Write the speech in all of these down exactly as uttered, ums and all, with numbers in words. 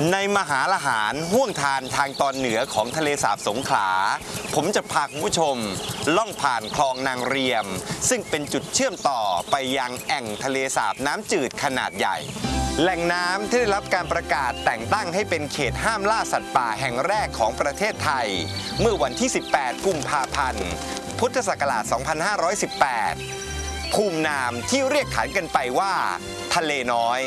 ในมหาละหารห้วงทานทางตอนเหนือของทะเลสาบสงขลาผมจะพาคุณผู้ชมล่องผ่านคลองนางเรียมซึ่งเป็นจุดเชื่อมต่อไปยังแอ่งทะเลสาบน้ำจืดขนาดใหญ่แหล่งน้ำที่ได้รับการประกาศแต่งตั้งให้เป็นเขตห้ามล่าสัตว์ป่าแห่งแรกของประเทศไทยเมื่อวันที่สิบแปดกุมภาพันธ์พุทธศักราชสองพันห้าร้อยสิบแปดภูมินามที่เรียกขานกันไปว่าทะเลน้อย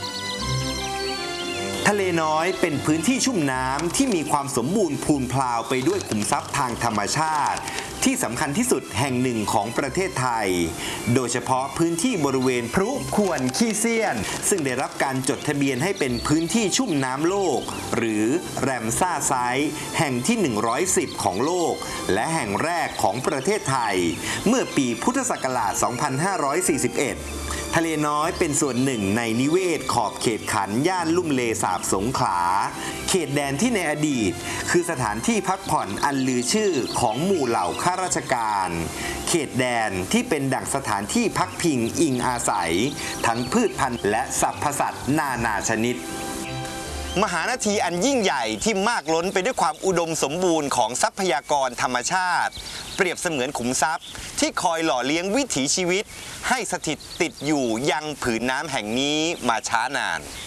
ทะเลน้อยเป็นพื้นที่ชุ่มน้ำที่มีความสมบูรณ์พูนพลาวไปด้วยขุมทรัพย์ทางธรรมชาติที่สำคัญที่สุดแห่งหนึ่งของประเทศไทยโดยเฉพาะพื้นที่บริเวณพรุขวนขี้เซียนซึ่งได้รับการจดทะเบียนให้เป็นพื้นที่ชุ่มน้ำโลกหรือแรมซ่าไซต์แห่งที่หนึ่งร้อยสิบของโลกและแห่งแรกของประเทศไทยเมื่อปีพุทธศักราชสองพันห้าร้อยสี่สิบเอ็ดทะเลน้อยเป็นส่วนหนึ่งในนิเวศขอบเขตขันย่านลุ่มเลสาบสงขลาเขตแดนที่ในอดีตคือสถานที่พักผ่อนอันลือชื่อของหมู่เหล่าข้าราชการเขตแดนที่เป็นดั่งสถานที่พักพิงอิงอาศัยทั้งพืชพันธุ์และสรรพสัตว์นานาชนิดมหานาทีอันยิ่งใหญ่ที่มากล้นไปด้วยความอุดมสมบูรณ์ของทรัพยากรธรรมชาติเปรียบเสมือนขุมทรัพย์ที่คอยหล่อเลี้ยงวิถีชีวิตให้สถิตติดอยู่ยังผืนน้ำแห่งนี้มาช้านาน